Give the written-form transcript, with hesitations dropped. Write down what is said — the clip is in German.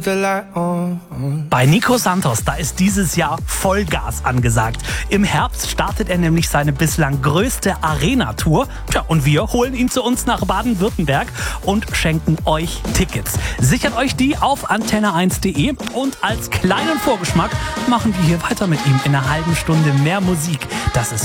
Bei Nico Santos, da ist dieses Jahr Vollgas angesagt. Im Herbst startet er nämlich seine bislang größte Arena-Tour. Tja, und wir holen ihn zu uns nach Baden-Württemberg und schenken euch Tickets. Sichert euch die auf antenne1.de und als kleinen Vorgeschmack machen wir hier weiter mit ihm in einer halben Stunde mehr Musik. Das ist